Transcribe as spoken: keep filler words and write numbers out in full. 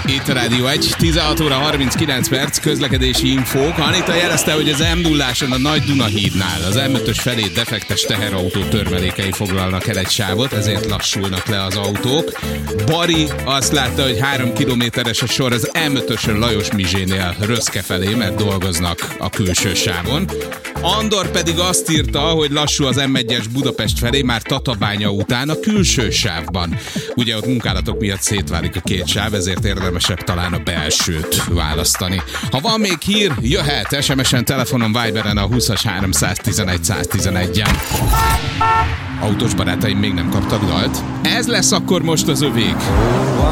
Itt a Rádió egy, tizenhat óra harminckilenc perc, közlekedési infók. Anita jelezte, hogy az em nulláson a Nagy Dunahídnál az em ötös felé defektes teherautó törmelékei foglalnak el egy sávot, ezért lassulnak le az autók. Bari azt látta, hogy három kilométeres a sor az em ötösön Lajos Mizsénél Röszke felé, mert dolgoznak a külső sávon. Andor pedig azt írta, hogy lassú az em egyes Budapest felé, már Tatabánya után a külső sávban. Ugye ott munkálatok miatt szétválik a két sáv, ezért érdemesebb talán a belsőt választani. Ha van még hír, jöhet es em es-en, telefonon, Viberen a húszas háromszáztizenegy száztizenegyen. Autós barátaim még nem kaptak dalt. Ez lesz akkor most az övék.